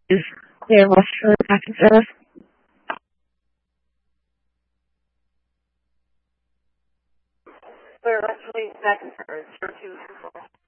is clear Westerly back in service. Clear Westerly back in service. 224.